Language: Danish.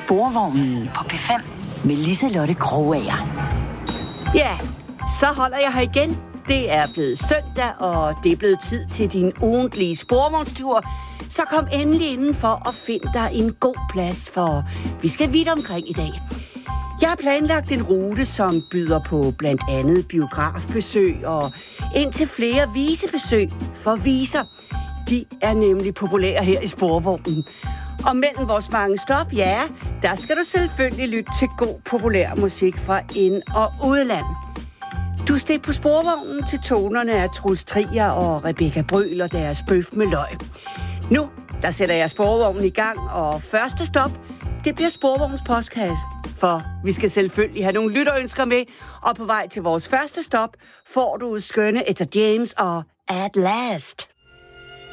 Sporvognen på P5 med Liselotte Krogager. Ja, så holder jeg her igen. Det er blevet søndag, og det er blevet tid til din ugentlige sporvognstur. Så kom endelig indenfor og find dig en god plads, for vi skal vidt omkring i dag. Jeg har planlagt en rute, som byder på blandt andet biografbesøg og indtil flere visebesøg for viser. De er nemlig populære her i sporvognen. Og mellem vores mange stop, ja, der skal du selvfølgelig lytte til god populær musik fra ind- og udland. Du steg på sporvognen til tonerne af Troels Trier og Rebecca Brøl og deres bøf med løg. Nu, der sætter jeg sporvognen i gang, og første stop, det bliver sporvognens postkasse. For vi skal selvfølgelig have nogle lytterønsker med, og på vej til vores første stop får du skønne Etta James og At Last.